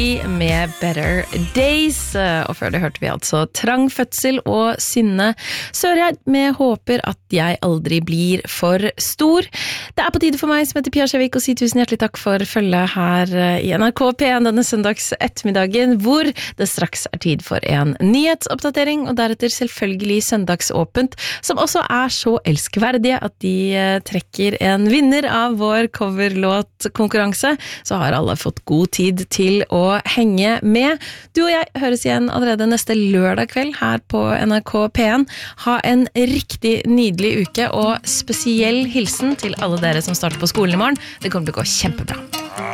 med Better Days, og før det hørte vi altså Trang Fødsel og Synne Sørheim med Håper at jeg aldri blir for stor. Det på tide for meg som heter Pia Skjevik å si tusen hjertelig takk for følget her i NRK P1 denne søndags ettermiddagen, hvor det straks tid for en nyhetsoppdatering, og deretter selvfølgelig søndagsåpent, som også så elskverdige at de trekker en vinner av vår coverlåtkonkurranse. Så har alle fått god tid til å henge med. Du og jeg høres igjen allerede neste lørdag kveld her på NRK P1. Ha en riktig nydelig uke, og spesiell hilsen til alle dere som starter på skolen i morgen. Det kommer til å gå kjempebra.